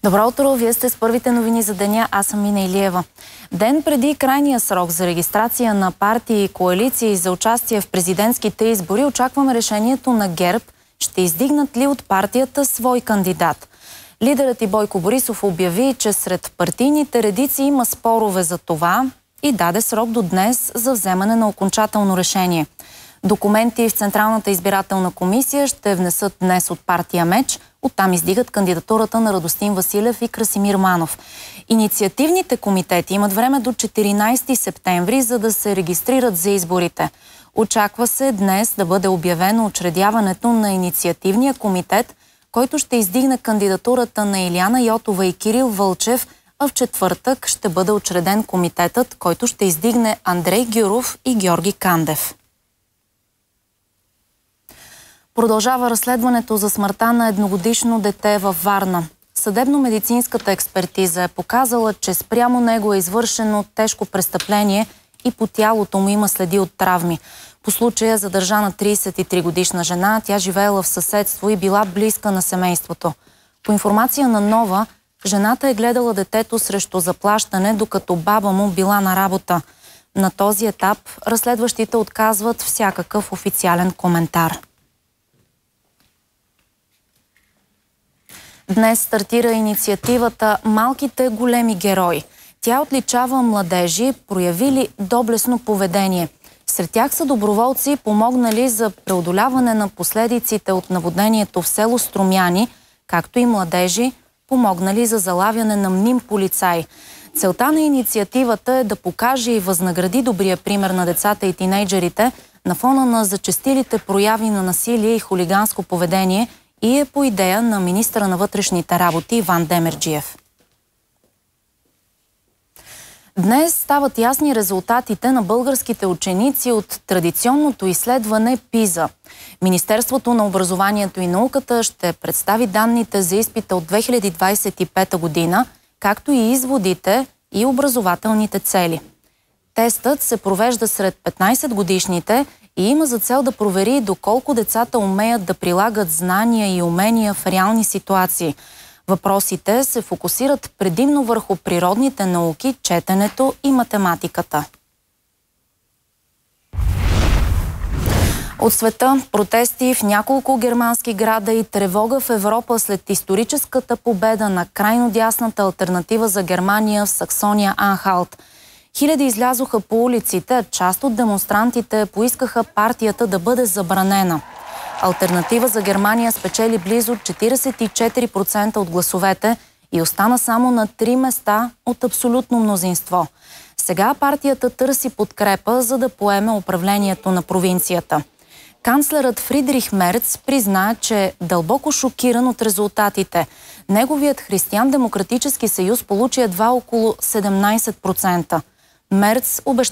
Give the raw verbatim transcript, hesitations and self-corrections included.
Добро утро, вие сте с първите новини за деня, аз съм Мина Илиева. Ден преди крайния срок за регистрация на партии и коалиции за участие в президентските избори, очакваме решението на ГЕРБ, ще издигнат ли от партията свой кандидат. Лидерът и Бойко Борисов обяви, че сред партийните редици има спорове за това и даде срок до днес за вземане на окончателно решение. Документи в Централната избирателна комисия ще внесат днес от партия МЕЧ. Оттам издигат кандидатурата на Радостин Василев и Красимир Манов. Инициативните комитети имат време до четиринайсети септември, за да се регистрират за изборите. Очаква се днес да бъде обявено учредяването на инициативния комитет, който ще издигне кандидатурата на Илияна Йотова и Кирил Вълчев, а в четвъртък ще бъде учреден комитетът, който ще издигне Андрей Гюров и Георги Кандев. Продължава разследването за смъртта на едногодишно дете във Варна. Съдебно-медицинската експертиза е показала, че спрямо него е извършено тежко престъпление и по тялото му има следи от травми. По случая е задържана трийсет и три годишна жена, тя живеела в съседство и била близка на семейството. По информация на Нова, жената е гледала детето срещу заплащане, докато баба му била на работа. На този етап разследващите отказват всякакъв официален коментар. Днес стартира инициативата «Малките големи герои». Тя отличава младежи, проявили доблестно поведение. Сред тях са доброволци, помогнали за преодоляване на последиците от наводнението в село Струмяни, както и младежи, помогнали за залавяне на мним полицай. Целта на инициативата е да покаже и възнагради добрия пример на децата и тинейджерите на фона на зачестилите прояви на насилие и хулиганско поведение и е по идея на министъра на вътрешните работи Иван Демерджиев. Днес стават ясни резултатите на българските ученици от традиционното изследване ПИЗА. Министерството на образованието и науката ще представи данните за изпита от две хиляди двадесет и пета година, както и изводите и образователните цели. Тестът се провежда сред петнайсет годишните и има за цел да провери доколко децата умеят да прилагат знания и умения в реални ситуации. Въпросите се фокусират предимно върху природните науки, четенето и математиката. От света протести в няколко германски града и тревога в Европа след историческата победа на крайно дясната алтернатива за Германия в Саксония-Анхалт. Хиляди излязоха по улиците, а част от демонстрантите поискаха партията да бъде забранена. Алтернатива за Германия спечели близо четирийсет и четири процента от гласовете и остана само на три места от абсолютно мнозинство. Сега партията търси подкрепа, за да поеме управлението на провинцията. Канцлерът Фридрих Мерц призна, че е дълбоко шокиран от резултатите. Неговият Християн-демократически съюз получи едва около седемнайсет процента. Мерц обеща